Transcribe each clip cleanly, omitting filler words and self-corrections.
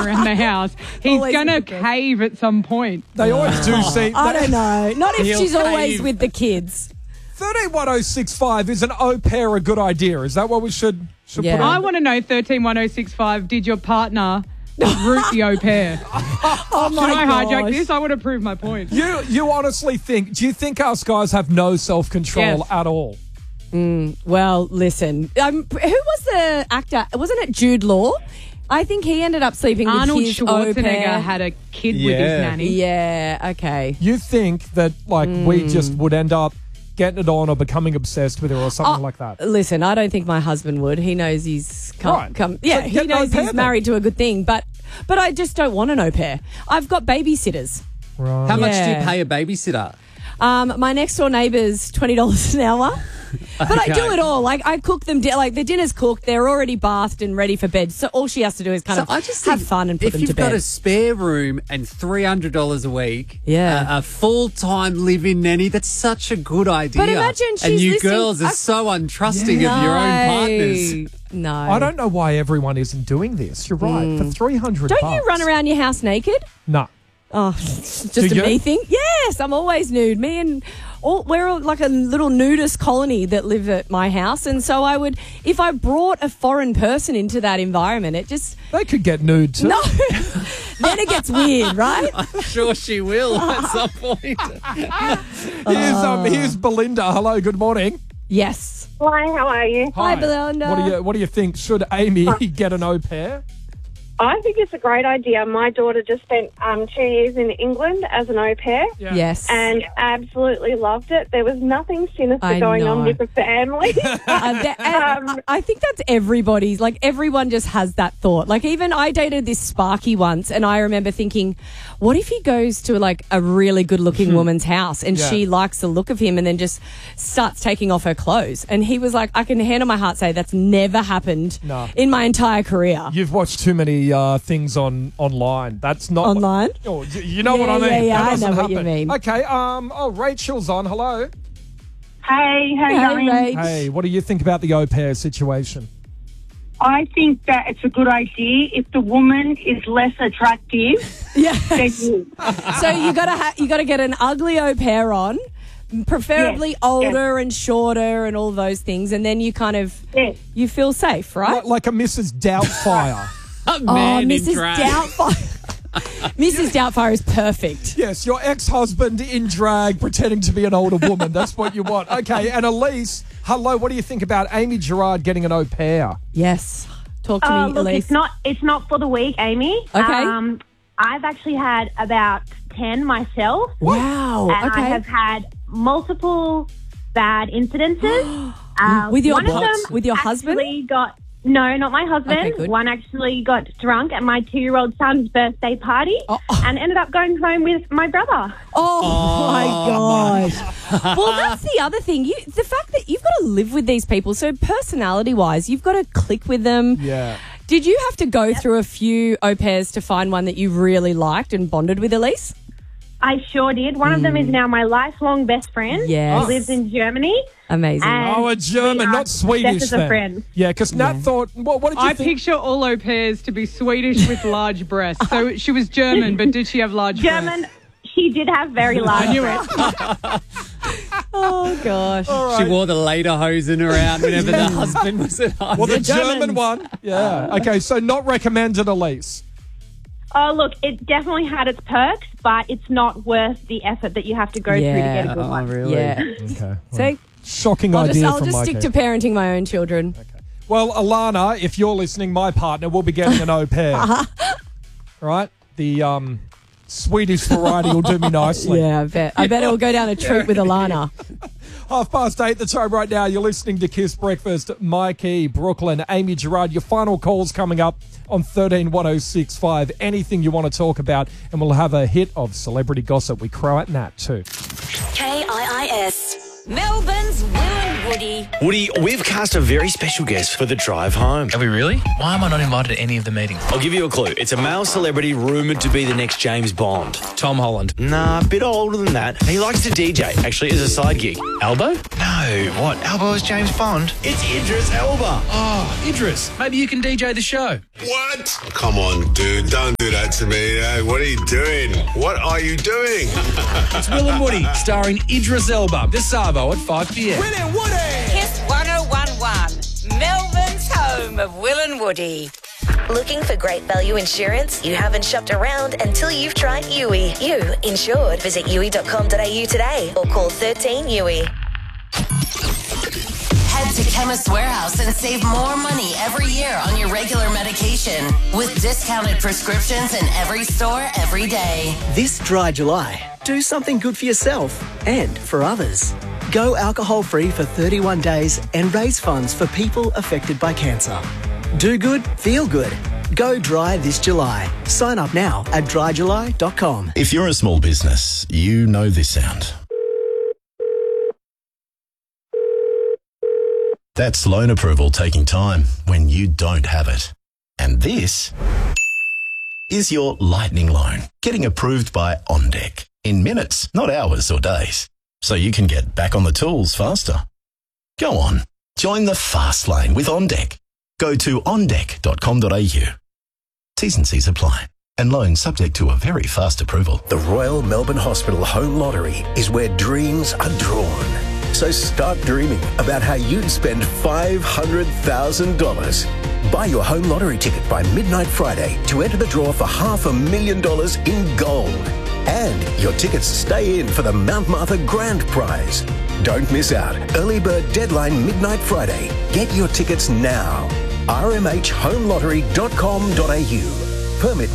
around the house. He's Always going to with the kids. cave at some point. They always do seem... I don't know. Not if He'll she's always cave. with the kids. 131065, is an au pair a good idea? Is that what we should Yeah. put on? I want to know, 131065, did your partner root the au pair? Oh, my Should I hijack gosh. this? I want to prove my point. You honestly think... Do you think us guys have no self-control Yes. at all? Well, listen. Who was the actor? Wasn't it Jude Law? I think he ended up sleeping Arnold with his au Schwarzenegger pair. had a kid with his nanny. Yeah, okay. You think that, like, we just would end up getting it on or becoming obsessed with her or something like that? Listen, I don't think my husband would. He knows he's Right. Yeah, So he get an au knows pair he's then. married to a good thing, but I just don't want an au pair. I've got babysitters. Right. How much do you Yeah. pay a babysitter? My next door neighbour's $20 an hour. But I do Okay. it all. Like, I cook them, like, the dinner's cooked, they're already bathed and ready for bed. So all she has to do is kind of I just have think fun and put them to If you've got bed. a spare room and $300 a week, Yeah. a full-time live-in nanny, that's such a good idea. But imagine and she's you listening- girls are so untrusting of your own partners. No. I don't know why everyone isn't doing this. You're right. For $300 Don't you run around your house naked? No. Oh, it's Do just a you? me thing. Yes, I'm always nude. Me and we're like a little nudist colony that live at my house, and so I would, if I brought a foreign person into that environment, it just They could get nude too. no. Then it gets weird, right? I'm sure she will at some point. Here's Belinda. Hello, good morning. Yes. Hi, how are you? Hi, Belinda. What do you think? Should Amy get an au pair? I think it's a great idea. My daughter just spent 2 years in England as an au pair Yes. and absolutely loved it. There was nothing sinister I going on know. with the family. I think that's everybody's. Like, everyone just has that thought. Like, even I dated this Sparky once, and I remember thinking, what if he goes to, like, a really good-looking woman's house and Yeah. she likes the look of him and then just starts taking off her clothes? And he was like, I can hand on my heart say that's never happened No. in my entire career. You've watched too many things online. That's not Online? Oh, you know what I Yeah, mean. yeah, That I doesn't know what you happen. mean. Okay. Rachel's on. Hello. Hey, how Hey, you going? Rach. Hey, what do you think about the au pair situation? I think that it's a good idea if the woman is less attractive than Yes. you. So you gotta get an ugly au pair on, preferably Yes, older and shorter and all those things, and then you kind of Yes. you feel safe, right? Like a Mrs. Doubtfire. A man in Mrs. drag. Doubtfire. Mrs. Doubtfire is perfect. Yes, your ex-husband in drag pretending to be an older woman. That's what you want. Okay, and Elise, hello, what do you think about Amy Gerard getting an au pair? Yes. Talk to me, Look, Elise. it's not for the weak, Amy. Okay. I've actually had about 10 myself. Wow. And Okay. I have had multiple bad incidences. With your one of what? them With your husband? actually got no, not my husband. Okay, good. One actually got drunk at my 2-year-old son's birthday party and ended up going home with my brother. Oh my gosh. Well, that's the other thing. The fact that you've got to live with these people. So personality-wise, you've got to click with them. Yeah. Did you have to go through a few au pairs to find one that you really liked and bonded with, Elise? I sure did. One of them is now my lifelong best friend. Yes. He lives in Germany. Amazing. And Oh, a German, we are not Swedish best of then. friends. Yeah, because Nat thought, what did you I think? picture all au pairs to be Swedish with large breasts. So she was German, but did she have large breasts? German, she did have very large I knew breasts. it. Oh, gosh. She wore the lederhosen around whenever the husband was at home. Well, the Germans. German one. Yeah. Okay, so not recommended, Elise. Oh, look, it definitely had its perks, but it's not worth the effort that you have to go through to get a good one. really? Yeah. Okay. See, Shocking I'll idea just from stick Mikey. to parenting my own children. Well, Alana, if you're listening, my partner will be getting an au pair. Right? The Swedish variety will do me nicely. Yeah, I bet it'll go down a treat with Alana. 8:30 the time right now. You're listening to Kiss Breakfast. Mikey, Brooklyn, Amy Gerard. Your final calls coming up on 131065. Anything you want to talk about, and we'll have a hit of celebrity gossip. We crow at Nat too. KIIS. Melbourne's Will and Woody. Woody, we've cast a very special guest for the drive home. Are we really? Why am I not invited to any of the meetings? I'll give you a clue. It's a male celebrity rumoured to be the next James Bond. Tom Holland. Nah, a bit older than that. He likes to DJ, actually, as a side gig. Albo? No, what? Albo is James Bond? It's Idris Elba. Oh, Idris. Maybe you can DJ the show. What? Come on, dude. Don't do to me. What are you doing? What are you doing? It's Will and Woody, starring Idris Elba. This Savo at 5 p.m. Will and Woody! Kiss 1011, Melbourne's home of Will and Woody. Looking for great value insurance? You haven't shopped around until you've tried Yui. You insured. Visit yui.com.au today or call 13 Yui. Head to Chemist Warehouse and save more money every year on your regular medication with discounted prescriptions in every store every day. This dry July, do something good for yourself and for others. Go alcohol-free for 31 days and raise funds for people affected by cancer. Do good, feel good. Go dry this July. Sign up now at dryjuly.com. If you're a small business, you know this sound. That's loan approval taking time when you don't have it. And this is your lightning loan getting approved by OnDeck in minutes, not hours or days, so you can get back on the tools faster. Go on, join the fast lane with OnDeck. Go to ondeck.com.au. T's and C's apply. And loan subject to a very fast approval. The Royal Melbourne Hospital Home Lottery is where dreams are drawn. So start dreaming about how you'd spend $500,000. Buy your home lottery ticket by midnight Friday to enter the draw for $500,000 in gold. And your tickets stay in for the Mount Martha Grand Prize. Don't miss out. Early bird deadline midnight Friday. Get your tickets now. rmhhomelottery.com.au. Permit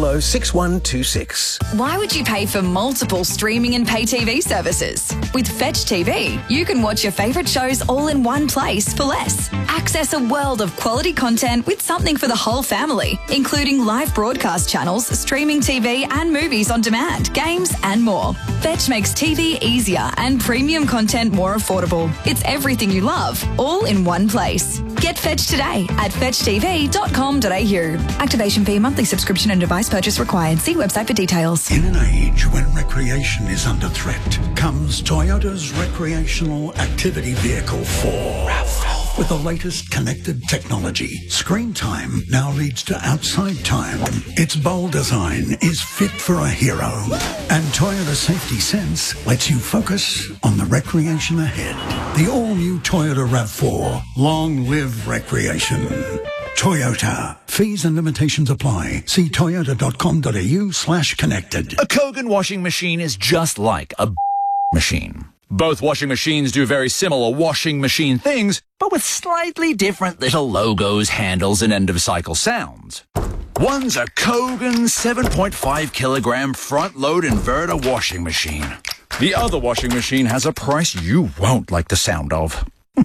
1006126. Why would you pay for multiple streaming and pay TV services? With Fetch TV, you can watch your favourite shows all in one place for less. Access a world of quality content with something for the whole family, including live broadcast channels, streaming TV and movies on demand, games and more. Fetch makes TV easier and premium content more affordable. It's everything you love, all in one place. Get Fetch today at fetchtv.com.au. Activation fee, monthly subscription and device purchase required. See website for details. In an age when recreation is under threat, comes Toyota's recreational activity vehicle 4. RAV4. With the latest connected technology, screen time now leads to outside time. Its bold design is fit for a hero. And Toyota Safety Sense lets you focus on the recreation ahead. The all-new Toyota RAV4. Long live recreation. Toyota. Fees and limitations apply. See toyota.com.au/connected. A Kogan washing machine is just like a machine. Both washing machines do very similar washing machine things, but with slightly different little logos, handles, and end-of-cycle sounds. One's a Kogan 7.5 kilogram front-load inverter washing machine. The other washing machine has a price you won't like the sound of.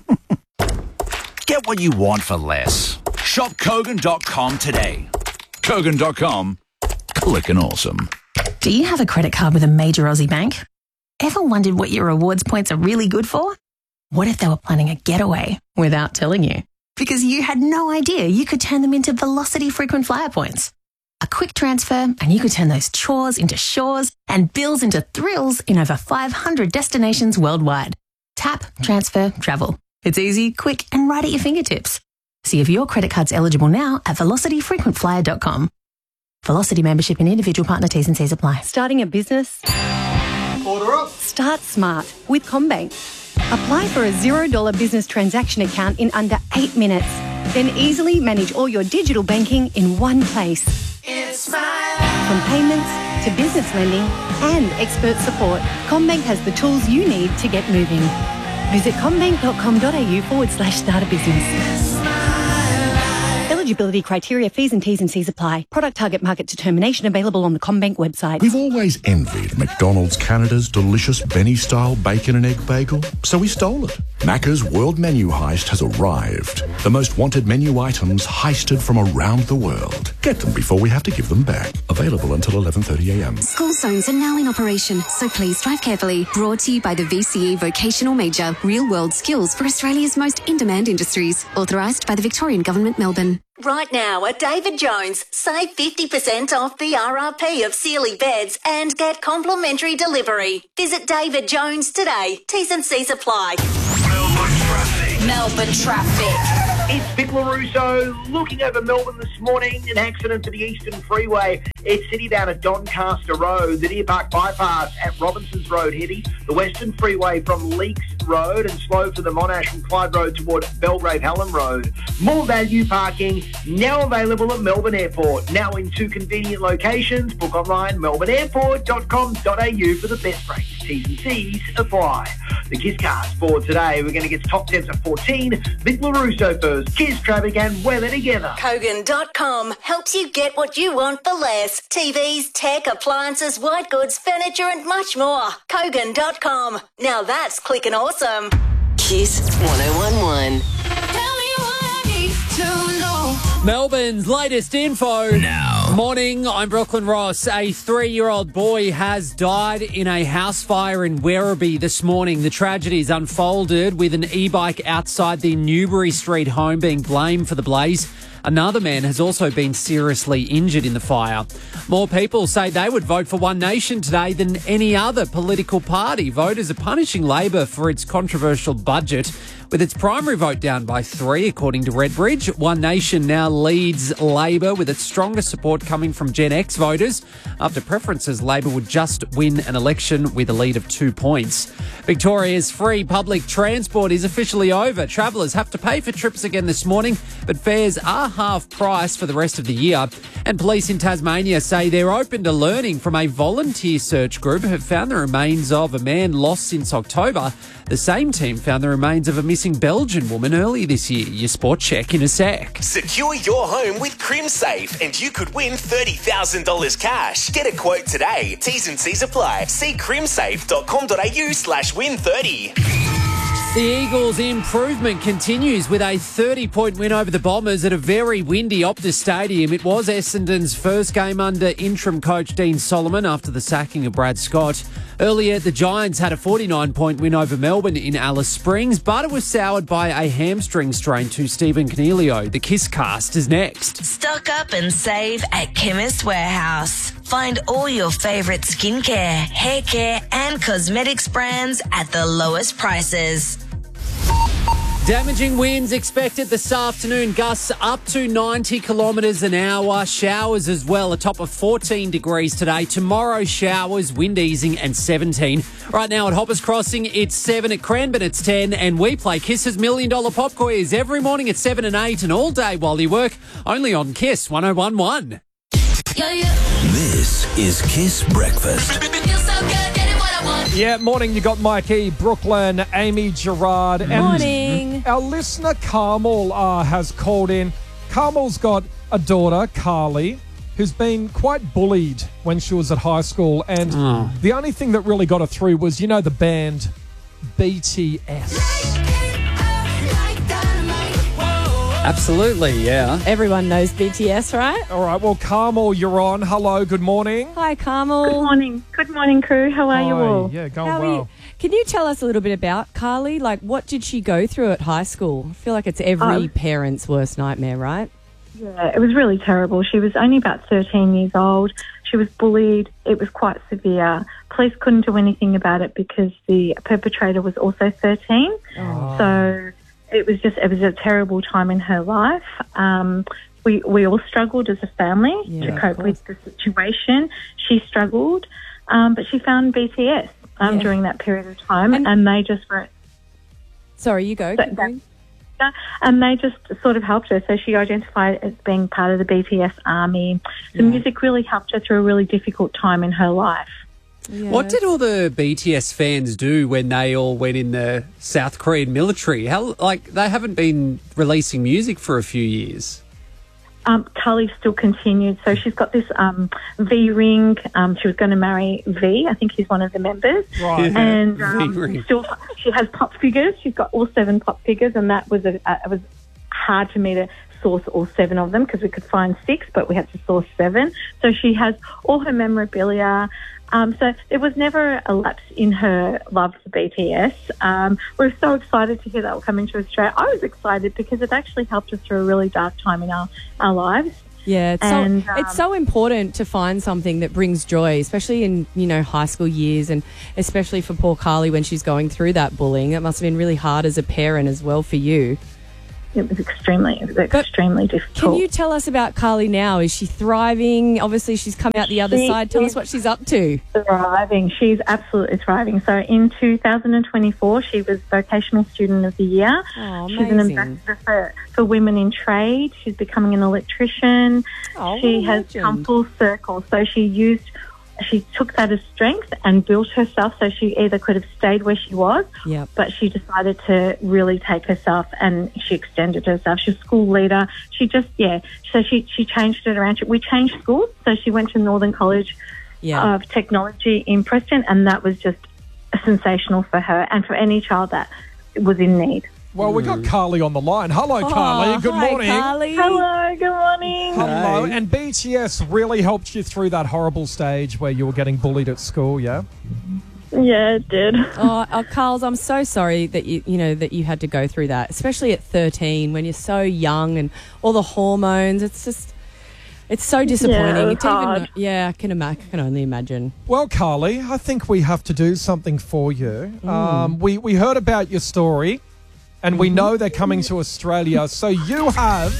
Get what you want for less. Shop Kogan.com today. Kogan.com. Clickin' awesome. Do you have a credit card with a major Aussie bank? Ever wondered what your rewards points are really good for? What if they were planning a getaway without telling you? Because you had no idea you could turn them into Velocity frequent flyer points. A quick transfer and you could turn those chores into shores and bills into thrills in over 500 destinations worldwide. Tap, transfer, travel. It's easy, quick, and right at your fingertips. See if your credit card's eligible now at velocityfrequentflyer.com. Velocity membership and individual partner T's and C's apply. Starting a business? Order up. Start smart with CommBank. Apply for a $0 business transaction account in under 8 minutes. Then easily manage all your digital banking in one place. It's my life. From payments to business lending and expert support, CommBank has the tools you need to get moving. Visit commbank.com.au/start a business. Eligibility criteria, fees and T's and C's apply. Product target market determination available on the CommBank website. We've always envied McDonald's Canada's delicious Benny-style bacon and egg bagel, so we stole it. Macca's World Menu Heist has arrived. The most wanted menu items heisted from around the world. Get them before we have to give them back. Available until 11:30 a.m. School zones are now in operation, so please drive carefully. Brought to you by the VCE Vocational Major, real-world skills for Australia's most in-demand industries. Authorised by the Victorian Government, Melbourne. Right now at David Jones, save 50% off the RRP of Sealy beds and get complimentary delivery. Visit David Jones today. T's and C's apply. Melbourne traffic. It's Vic LaRusso looking over Melbourne this morning. An accident to the Eastern Freeway It's City down at Doncaster Road, the Deer Park Bypass at Robinson's Road heavy, the Western Freeway from Leaks Road and slow to the Monash from Clyde Road toward Belgrave Hallam Road. More value parking now available at Melbourne Airport. Now in 2 convenient locations. Book online melbourneairport.com.au for the best rates. T's and C's apply. The Kiss Cast for today. We're going to get top 10s at 14. Vic LaRusso first. Kiss, traffic and weather together. Kogan.com helps you get what you want for less. TVs, tech, appliances, white goods, furniture and much more. Kogan.com. Now that's clicking awesome. Kiss 1011. Melbourne's latest info. Now. Morning, I'm Brooklyn Ross. A 3-year-old boy has died in a house fire in Werribee this morning. The tragedy's unfolded with an e-bike outside the Newbury Street home being blamed for the blaze. Another man has also been seriously injured in the fire. More people say they would vote for One Nation today than any other political party. Voters are punishing Labor for its controversial budget, with its primary vote down by 3, according to Redbridge. One Nation now leads Labor, with its strongest support coming from Gen X voters. After preferences, Labor would just win an election with a lead of 2 points. Victoria's free public transport is officially over. Travellers have to pay for trips again this morning, but fares are half price for the rest of the year. And police in Tasmania say they're open to learning from a volunteer search group who have found the remains of a man lost since October. The same team found the remains of a missing Belgian woman earlier this year. Your sport check in a sec. Secure your home with CrimSafe and you could win $30,000 cash. Get a quote today. T's and C's apply. See crimsafe.com.au/win30. The Eagles' improvement continues with a 30-point win over the Bombers at a very windy Optus Stadium. It was Essendon's first game under interim coach Dean Solomon after the sacking of Brad Scott. Earlier, the Giants had a 49-point win over Melbourne in Alice Springs, but it was soured by a hamstring strain to Stephen Cornelio. The Kiss Cast is next. Stock up and save at Chemist Warehouse. Find all your favourite skincare, hair care and cosmetics brands at the lowest prices. Damaging winds expected this afternoon. Gusts up to 90 kilometres an hour. Showers as well, a top of 14 degrees today. Tomorrow, showers, wind easing and 17. Right now at Hoppers Crossing, it's 7. At Cranbourne, it's 10. And we play Kiss's $1 Million Pop Quiz every morning at 7 and 8 and all day while you work. Only on Kiss 1011. This is Kiss Breakfast. Yeah, morning. You got Mikey, Brooklyn, Amy, Gerard. And morning. Our listener, Carmel, has called in. Carmel's got a daughter, Carly, who's been quite bullied when she was at high school. And the only thing that really got her through was, you know, the band BTS. Absolutely, yeah. Everyone knows BTS, right? All right, well, Carmel, you're on. Hello, good morning. Hi, Carmel. Good morning. Good morning, crew. How are you all? Yeah, going How are well. you? Can you tell us a little bit about Carly? Like, what did she go through at high school? I feel like it's every parent's worst nightmare, right? Yeah, it was really terrible. She was only about 13 years old. She was bullied. It was quite severe. Police couldn't do anything about it because the perpetrator was also 13. So it was a terrible time in her life. We all struggled as a family to cope with the situation. She struggled, but she found BTS during that period of time, and they just wrote. Sorry, you go. And they just sort of helped her. So she identified as being part of the BTS army. The music really helped her through a really difficult time in her life. Yeah. What did all the BTS fans do when they all went in the South Korean military? They haven't been releasing music for a few years. Carly still continued. So she's got this V ring. She was going to marry V. I think he's one of the members. Right. And she has pop figures. She's got all 7 pop figures, and that was it was hard for me to source all 7 of them because we could find 6, but we had to source 7. So she has all her memorabilia. So there was never a lapse in her love for BTS. We're so excited to hear that were coming to Australia. I was excited because it actually helped us through a really dark time in our lives. Yeah, it's so important to find something that brings joy, especially in, high school years, and especially for poor Carly when she's going through that bullying. It must have been really hard as a parent as well for you. it was extremely difficult. Can you tell us about Carly now? Is she thriving? Obviously, she's come out the other side. Tell us what she's up to. Thriving. She's absolutely thriving. So in 2024, she was Vocational Student of the Year. Oh, she's an ambassador for women in trade. She's becoming an electrician. She has come full circle. So she took that as strength and built herself, so she either could have stayed where she was, but she decided to really take herself and she extended herself. She's a school leader. She just, so she changed it around. We changed schools, so she went to Northern College of Technology in Preston, and that was just sensational for her and for any child that was in need. Well, we got Carly on the line. Hello, Carly. Good morning. Carly. Hello, good morning. Hello. And BTS really helped you through that horrible stage where you were getting bullied at school, yeah? Yeah, it did. Carls, I'm so sorry that you had to go through that, especially at 13 when you're so young and all the hormones. It's so disappointing. Yeah, it was hard. I can only imagine. Well, Carly, I think we have to do something for you. We heard about your story. And we know they're coming to Australia. So you have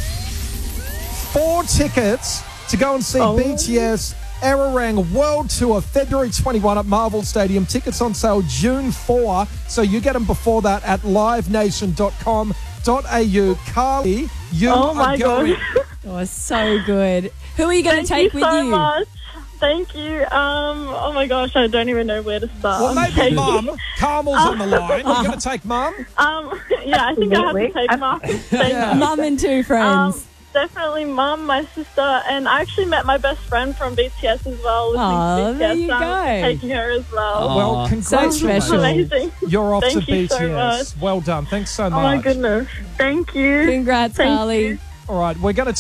4 tickets to go and see BTS Arirang World Tour, February 21 at Marvel Stadium. Tickets on sale June 4. So you get them before that at livenation.com.au. Carly, you are going. Oh, so good. Who are you going to take with you? Thank you so much. Thank you. Oh my gosh, I don't even know where to start. Well, maybe Mum. Carmel's on the line. You're going to take Mum? Yeah, I think I have to take Mum. Mum and 2 friends. Definitely Mum, my sister, and I actually met my best friend from BTS as well. There you go. Taking her as well. Well, congratulations. So amazing. You're off to Thank you BTS. so much. Well done. Thanks so much. Oh my goodness. Thank you. Congrats, Thank Carly. you. All right, we're going to